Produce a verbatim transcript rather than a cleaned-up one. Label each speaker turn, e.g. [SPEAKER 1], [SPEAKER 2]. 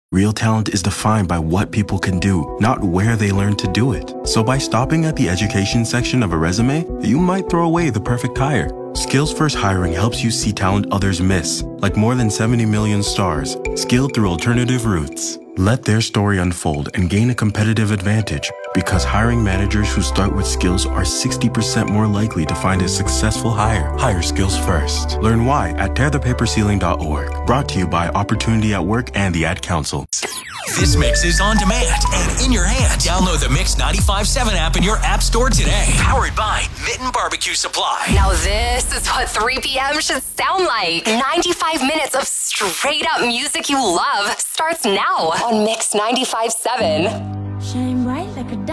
[SPEAKER 1] Real talent is defined by what people can do, not where they learn to do it. So by stopping at the education section of a resume, you might throw away the perfect hire. Skills First Hiring helps you see talent others miss, like more than seventy million stars, skilled through alternative routes. Let their story unfold and gain a competitive advantage, because hiring managers who start with skills are sixty percent more likely to find a successful hire. Hire skills first. Learn why at tear the paper ceiling dot org. Brought to you by Opportunity at Work and the Ad Council.
[SPEAKER 2] This mix is on demand and in your hand. Download the Mix ninety-five point seven app in your app store today. Powered by Mitten Barbecue Supply.
[SPEAKER 3] Now this is what three p.m. should sound like. ninety-five minutes of straight up music you love starts now on Mix ninety-five point seven.
[SPEAKER 4] Shine bright like a